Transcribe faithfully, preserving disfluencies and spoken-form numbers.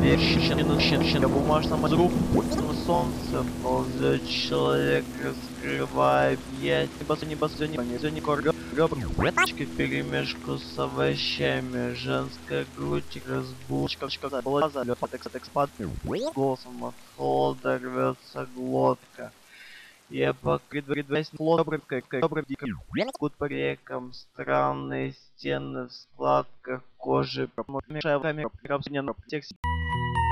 вещи бумажном руку солнце ползет человек, раскрывая объятия, небо, небо, небо, небо, небо, ребрышки вперемешку с овощами, женская грудь, разбушка, глаза, текст, текст, голосом от холода рвется глотка. Я предваряюсь добрым, как добрым диким, кут по рекам, странные стены в складках кожи, мешая камеру, текст.